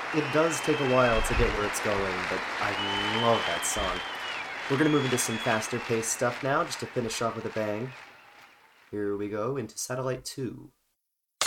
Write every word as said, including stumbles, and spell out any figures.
It does take a while to get where it's going, but I love that song. We're gonna move into some faster paced stuff now, just to finish off with a bang. Here we go into Satellite two.